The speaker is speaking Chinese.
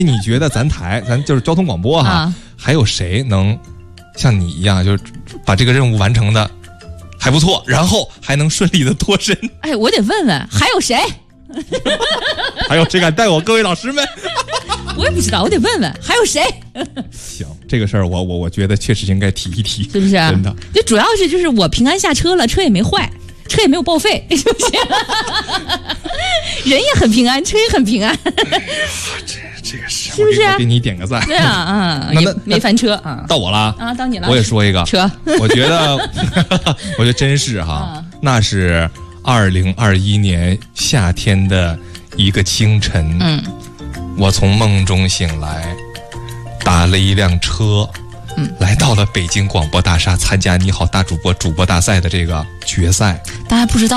你觉得咱就是交通广播哈，还有谁能像你一样，就是把这个任务完成的还不错，然后还能顺利的脱身？ 哎，我得问问还有谁？ 还有谁敢带我？各位老师们， 我也不知道，我得问问还有谁。 行，这个事儿我觉得确实应该提一提， 是不是？ 真的， 就主要是就是我平安下车了，车也没坏，车也没有报废，是不是？人也很平安，车也很平安。 这个是不是？ 我给你点个赞。 对啊， 那没翻车啊。 到我了啊，到你了。 我也说一个车， 我觉得真是哈，那是2021年夏天的一个清晨，我从梦中醒来，打了一辆车，来到了北京广播大厦参加你好大主播主播大赛的这个决赛。 大家不知道。